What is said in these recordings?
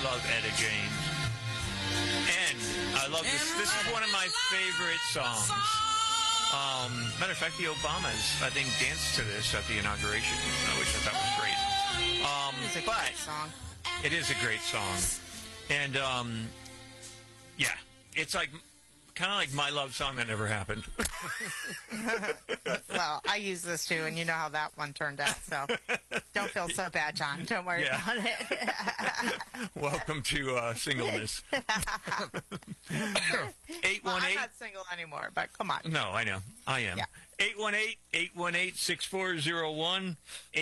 love Etta James. And I love this. This is one of my favorite songs. Matter of fact, the Obamas, I think, danced to this at the inauguration, which I thought was great. It's a great song. It is a great song. And, yeah, it's like kind of like my love song that never happened. Well, I use this too, and you know how that one turned out, so don't feel so bad, John. Don't worry about it. Welcome to singleness. 818. Well, I'm not single anymore, but come on. No, I know. I am. Yeah. 818-818-6401.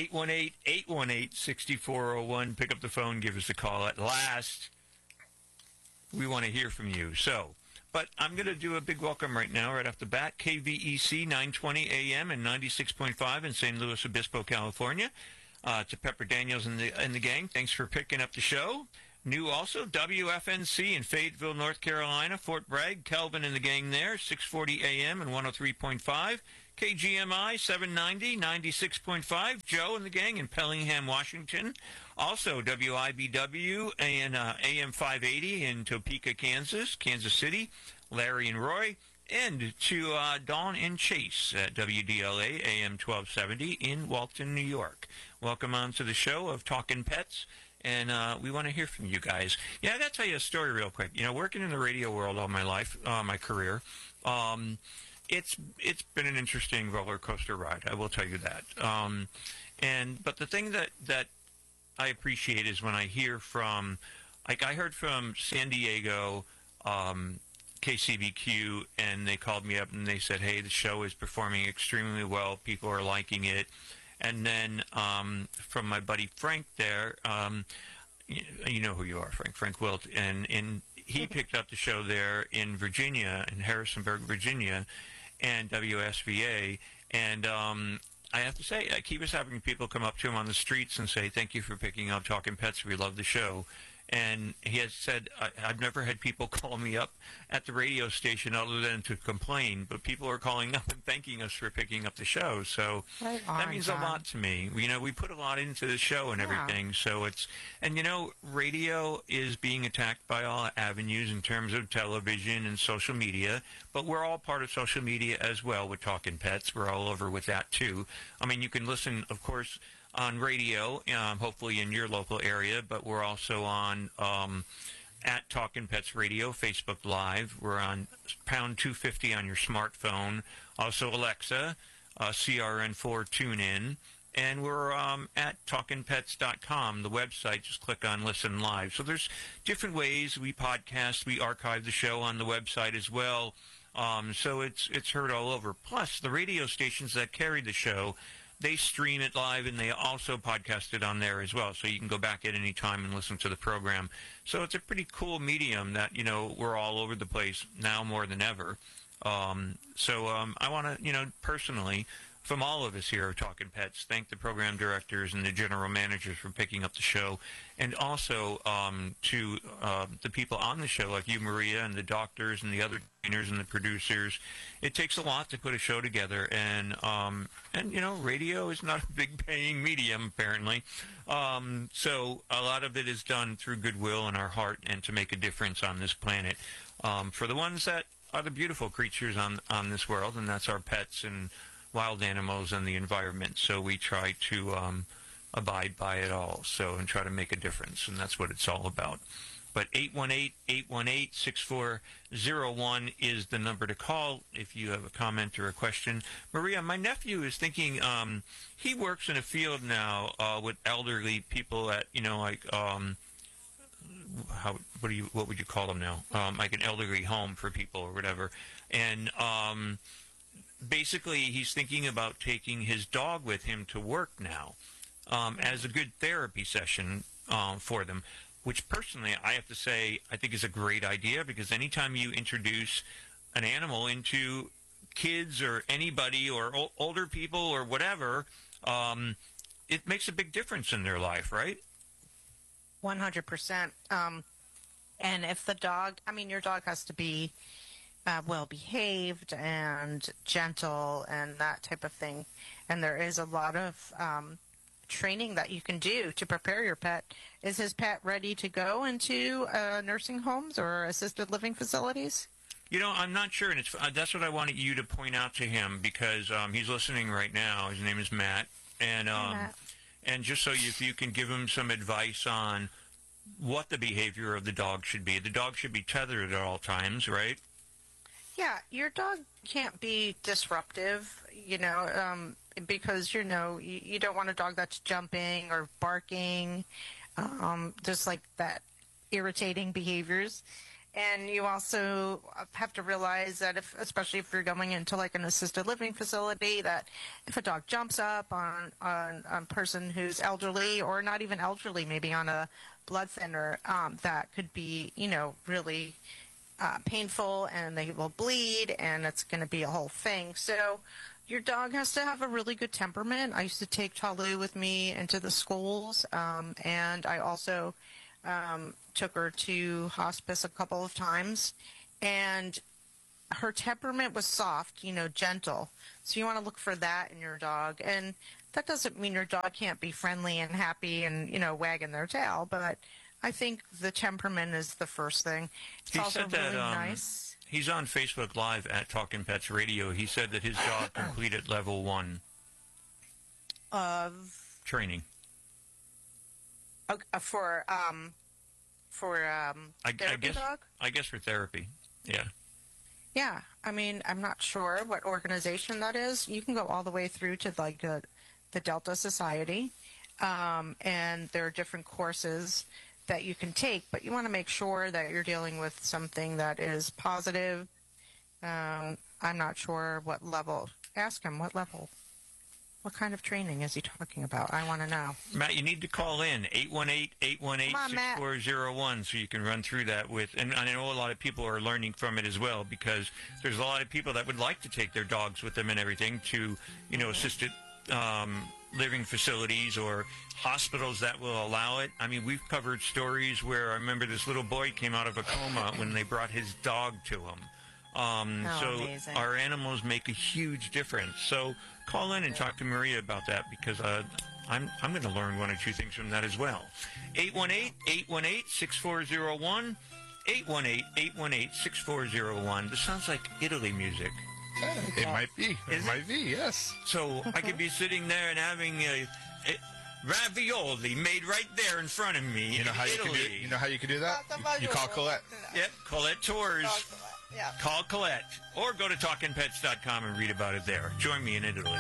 818-818-6401. Pick up the phone. Give us a call. At last, we want to hear from you. So, but I'm going to do a big welcome right now, right off the bat. KVEC 920 AM and 96.5 in San Luis Obispo, California. To Pepper Daniels and the gang, thanks for picking up the show. New also, WFNC in Fayetteville, North Carolina, Fort Bragg, Kelvin and the gang there, 640 AM and 103.5. KGMI 790, 96.5. Joe and the gang in Pellingham, Washington. Also, WIBW and AM 580 in Topeka, Kansas City. Larry and Roy. And to Dawn and Chase at WDLA AM 1270 in Walton, New York. Welcome on to the show of Talkin' Pets. And we want to hear from you guys. Yeah, I got to tell you a story real quick. You know, working in the radio world all my life, my career, it's been an interesting roller coaster ride. I will tell you that. But the thing that I appreciate is when I hear from, like I heard from San Diego, KCBQ, and they called me up and they said, hey, the show is performing extremely well. People are liking it. And then from my buddy Frank there, you know who you are, Frank Wilt, and he picked up the show there in Virginia, in Harrisonburg, Virginia, and WSVA. And I have to say, I keep us having people come up to him on the streets and say, thank you for picking up Talking Pets. We love the show. And he has said, I've never had people call me up at the radio station other than to complain, but people are calling up and thanking us for picking up the show. So that means a lot to me. You know, we put a lot into the show and everything. So and you know, radio is being attacked by all avenues in terms of television and social media, but we're all part of social media as well with Talking Pets. We're all over with that too. I mean, you can listen, of course, on radio, hopefully in your local area, but we're also on at Talkin' Pets Radio, Facebook Live. We're on pound 250 on your smartphone. Also Alexa, CRN4 TuneIn. And we're at talkinpets.com, the website. Just click on Listen Live. So there's different ways we podcast. We archive the show on the website as well. So it's heard all over. Plus, the radio stations that carry the show, they stream it live, and they also podcast it on there as well, so you can go back at any time and listen to the program. So it's a pretty cool medium that, you know, we're all over the place now more than ever. I want to, you know, personally, from all of us here at Talking Pets, thank the program directors and the general managers for picking up the show, and also to the people on the show, like you, Maria, and the doctors and the other trainers and the producers. It takes a lot to put a show together, and you know, radio is not a big paying medium, apparently. So a lot of it is done through goodwill and our heart and to make a difference on this planet. For the ones that are the beautiful creatures on this world, and that's our pets and wild animals and the environment. So we try to abide by it all, and try to make a difference, and that's what it's all about. But 818-818-6401 is the number to call if you have a comment or a question. Maria, my nephew is thinking, he works in a field now with elderly people at, you know, like, what would you call them now? Like an elderly home for people or whatever. And basically, he's thinking about taking his dog with him to work now as a good therapy session for them, which personally, I have to say, I think is a great idea, because anytime you introduce an animal into kids or anybody or older people or whatever, it makes a big difference in their life, right? 100%. And if the dog, I mean, your dog has to be well-behaved and gentle and that type of thing. And there is a lot of training that you can do to prepare your pet. Is his pet ready to go into nursing homes or assisted living facilities? I'm not sure, and that's what I wanted you to point out to him, because he's listening right now. His name is Matt, and Matt. and just so if you can give him some advice on what the behavior of the dog should be. The dog should be tethered at all times, right? Yeah, your dog can't be disruptive, because, you don't want a dog that's jumping or barking, just like that irritating behaviors. And you also have to realize that especially if you're going into like an assisted living facility, that if a dog jumps up on a person who's elderly, or not even elderly, maybe on a blood thinner, that could be, really painful, and they will bleed, and it's going to be a whole thing. So your dog has to have a really good temperament. I used to take Talu with me into the schools, and I also took her to hospice a couple of times, and her temperament was soft, gentle. So you want to look for that in your dog. And that doesn't mean your dog can't be friendly and happy and, wagging their tail, but I think the temperament is the first thing. It's also really nice. He's on Facebook Live at Talking Pets Radio. He said that his dog completed level 1 of training. For therapy dog? I guess for therapy. Yeah. Yeah. I mean, I'm not sure what organization that is. You can go all the way through to like the Delta Society, and there are different courses that you can take, but you want to make sure that you're dealing with something that is positive. I'm not sure what level. Ask him what level. What kind of training is he talking about? I want to know. Matt, you need to call in 818-818-6401 so you can run through that with, and I know a lot of people are learning from it as well, because there's a lot of people that would like to take their dogs with them and everything to, assisted living facilities or hospitals that will allow it. I mean, we've covered stories where I remember this little boy came out of a coma when they brought his dog to him. So amazing. Our animals make a huge difference. So call in and talk to Maria about that, because I'm going to learn one or two things from that as well. 818-818-6401. 818-818-6401. This sounds like Italy music. It might be. It might be, yes. So I could be sitting there and having a ravioli made right there in front of me. You know how you can do that? You call Colette. Yep, Colette Tours. Yeah. Call Colette, or go to TalkingPets.com and read about it there. Join me in Italy.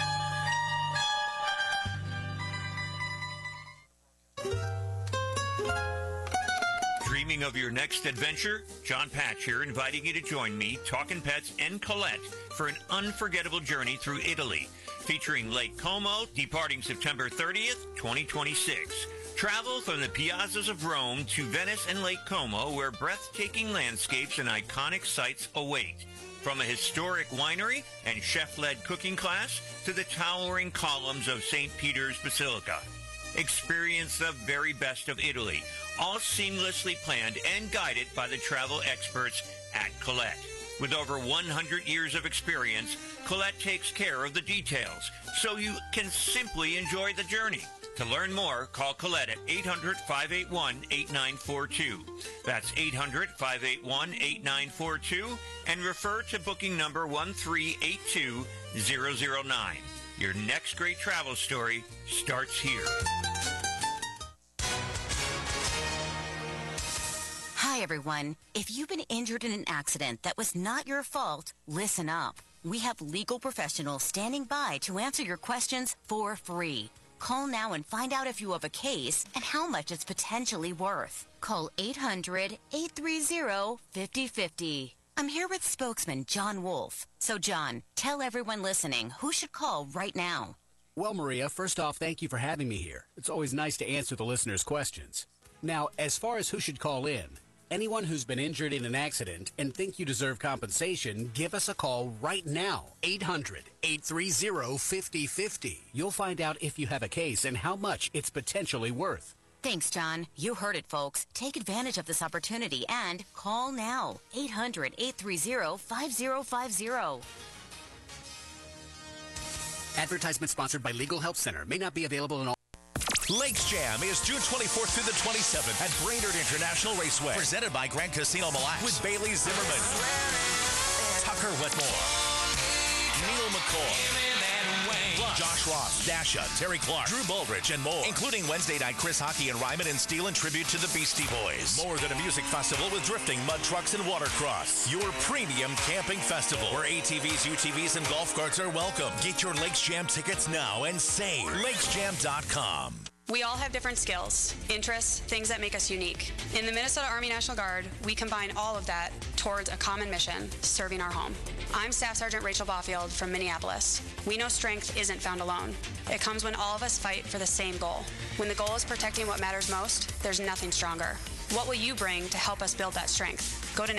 Dreaming of your next adventure? John Patch here, inviting you to join me, Talking Pets, and Colette for an unforgettable journey through Italy, featuring Lake Como, departing September 30th, 2026. Travel from the piazzas of Rome to Venice and Lake Como, where breathtaking landscapes and iconic sights await. From a historic winery and chef-led cooking class to the towering columns of St. Peter's Basilica. Experience the very best of Italy, all seamlessly planned and guided by the travel experts at Colette. With over 100 years of experience, Colette takes care of the details, so you can simply enjoy the journey. To learn more, call Colette at 800-581-8942. That's 800-581-8942, and refer to booking number 1382009. Your next great travel story starts here. Hi, everyone. If you've been injured in an accident that was not your fault, listen up. We have legal professionals standing by to answer your questions for free. Call now and find out if you have a case and how much it's potentially worth. Call 800-830-5050. I'm here with spokesman John Wolf. So, John, tell everyone listening who should call right now. Well, Maria, first off, thank you for having me here. It's always nice to answer the listeners' questions. Now, as far as who should call in, anyone who's been injured in an accident and think you deserve compensation, give us a call right now. 800-830-5050. You'll find out if you have a case and how much it's potentially worth. Thanks, John. You heard it, folks. Take advantage of this opportunity and call now. 800-830-5050. Advertisement sponsored by Legal Help Center. May not be available in all Lakes Jam is June 24th through the 27th at Brainerd International Raceway. Presented by Grand Casino Mille Lacs with Bailey Zimmerman, Tucker Whitmore, Neil McCoy, plus Josh Ross, Dasha, Terry Clark, Drew Baldridge, and more. Including Wednesday night Chris Hockey and Ryman and Steel in tribute to the Beastie Boys. More than a music festival with drifting, mud trucks, and watercross. Your premium camping festival where ATVs, UTVs, and golf carts are welcome. Get your Lakes Jam tickets now and save. LakesJam.com. We all have different skills, interests, things that make us unique. In the Minnesota Army National Guard, we combine all of that towards a common mission, serving our home. I'm Staff Sergeant Rachel Baufield from Minneapolis. We know strength isn't found alone. It comes when all of us fight for the same goal. When the goal is protecting what matters most, there's nothing stronger. What will you bring to help us build that strength? Go to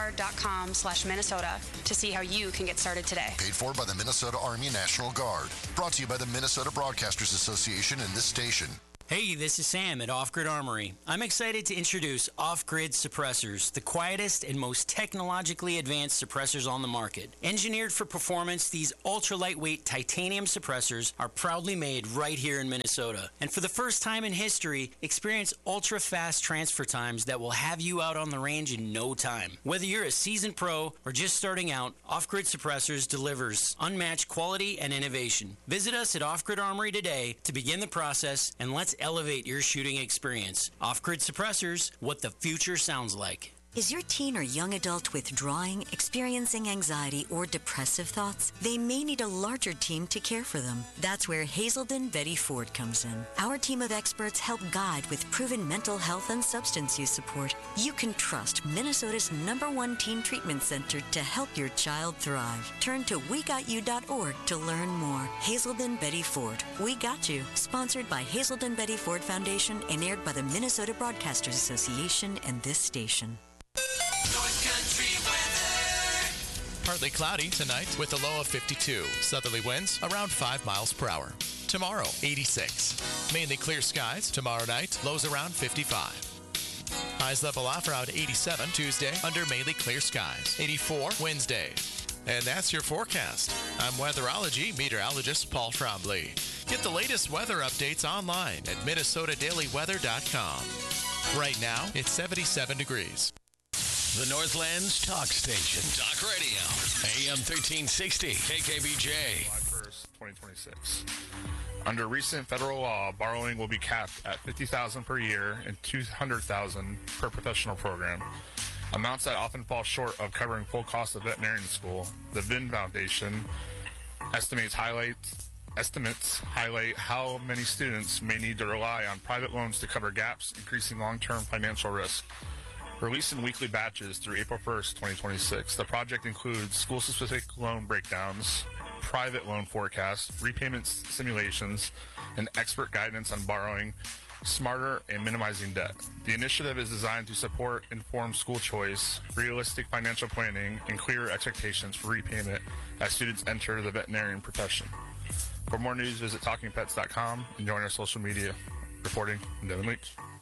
nationalguard.com/Minnesota to see how you can get started today. Paid for by the Minnesota Army National Guard. Brought to you by the Minnesota Broadcasters Association and this station. Hey, this is Sam at Off Grid Armory. I'm excited to introduce Off Grid Suppressors, the quietest and most technologically advanced suppressors on the market. Engineered for performance, these ultra-lightweight titanium suppressors are proudly made right here in Minnesota. And for the first time in history, experience ultra-fast transfer times that will have you out on the range in no time. Whether you're a seasoned pro or just starting out, Off Grid Suppressors delivers unmatched quality and innovation. Visit us at Off Grid Armory today to begin the process, and let's elevate your shooting experience. Off-Grid Suppressors, what the future sounds like. Is your teen or young adult withdrawing, experiencing anxiety, or depressive thoughts? They may need a larger team to care for them. That's where Hazelden Betty Ford comes in. Our team of experts help guide with proven mental health and substance use support. You can trust Minnesota's #1 teen treatment center to help your child thrive. Turn to WeGotYou.org to learn more. Hazelden Betty Ford. We Got You. Sponsored by Hazelden Betty Ford Foundation and aired by the Minnesota Broadcasters Association and this station. North Country weather. Partly cloudy tonight with a low of 52. Southerly winds around 5 miles per hour. Tomorrow, 86. Mainly clear skies. Tomorrow night, lows around 55. Highs level off around 87 Tuesday under mainly clear skies. 84 Wednesday. And that's your forecast. I'm weatherology meteorologist Paul Trombley. Get the latest weather updates online at minnesotadailyweather.com. Right now, it's 77 degrees. The Northlands Talk Station. Talk Radio. AM 1360. KKBJ. July 1st, 2026. Under recent federal law, borrowing will be capped at $50,000 per year and $200,000 per professional program. Amounts that often fall short of covering full cost of veterinarian school. The VIN Foundation estimates highlight how many students may need to rely on private loans to cover gaps, increasing long-term financial risk. Released in weekly batches through April 1st, 2026, the project includes school-specific loan breakdowns, private loan forecasts, repayment simulations, and expert guidance on borrowing smarter and minimizing debt. The initiative is designed to support informed school choice, realistic financial planning, and clearer expectations for repayment as students enter the veterinarian profession. For more news, visit TalkingPets.com and join our social media. Reporting, Devin Leach.